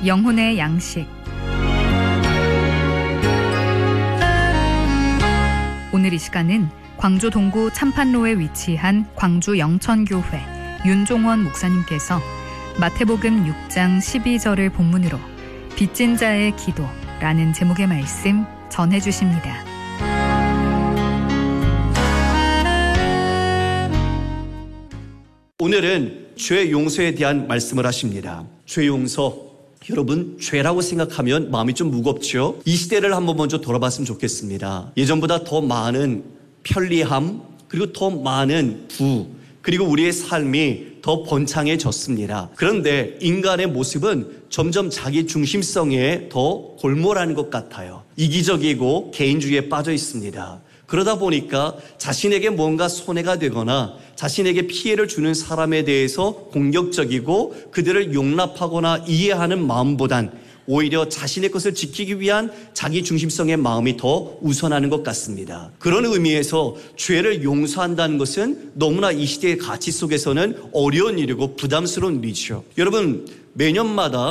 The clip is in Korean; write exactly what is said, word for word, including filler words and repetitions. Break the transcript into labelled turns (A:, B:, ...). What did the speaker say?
A: 영혼의 양식. 오늘 이 시간은 광주 동구 참판로에 위치한 광주 영천교회 윤종원 목사님께서 마태복음 육 장 십이 절을 본문으로 빚진 자의 기도라는 제목의 말씀 전해주십니다.
B: 오늘은 죄 용서에 대한 말씀을 하십니다. 죄 용서, 여러분 죄라고 생각하면 마음이 좀 무겁죠? 이 시대를 한번 먼저 돌아봤으면 좋겠습니다. 예전보다 더 많은 편리함, 그리고 더 많은 부, 그리고 우리의 삶이 더 번창해졌습니다. 그런데 인간의 모습은 점점 자기 중심성에 더 골몰하는 것 같아요. 이기적이고 개인주의에 빠져 있습니다. 그러다 보니까 자신에게 뭔가 손해가 되거나 자신에게 피해를 주는 사람에 대해서 공격적이고 그들을 용납하거나 이해하는 마음보단 오히려 자신의 것을 지키기 위한 자기 중심성의 마음이 더 우선하는 것 같습니다. 그런 의미에서 죄를 용서한다는 것은 너무나 이 시대의 가치 속에서는 어려운 일이고 부담스러운 일이죠. 여러분, 매년마다